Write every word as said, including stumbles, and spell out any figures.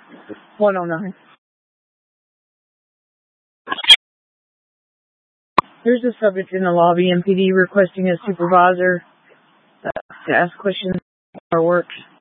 one oh nine. There's a subject in the lobby, M P D requesting a supervisor uh, to ask questions about our work.